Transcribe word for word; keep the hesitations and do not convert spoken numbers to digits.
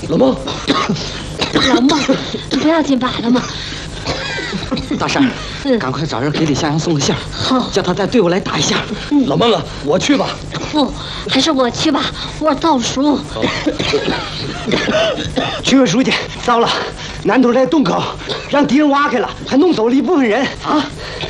老孟， 老孟，不要紧吧，老孟。 大婶，嗯，赶快找人给李向阳送个信儿， 好， 叫他带队伍来打一下。 嗯， 老孟啊，我去吧。 不，还是我去吧，我倒数。 区委书记，糟了，南头这洞口让敌人挖开了，还弄走了一部分人啊！